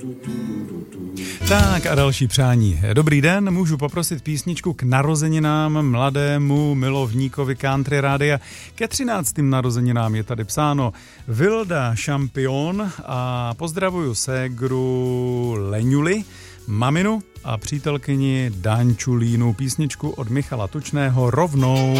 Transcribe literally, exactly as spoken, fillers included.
Tak a další přání. Dobrý den, můžu poprosit písničku k narozeninám mladému milovníkovi country rádia. Ke třináctým narozeninám je tady psáno Vilda Šampion a pozdravuju ségru Leňuli, maminu a přítelkyni Dančulínu. Písničku od Michala Tučného rovnou.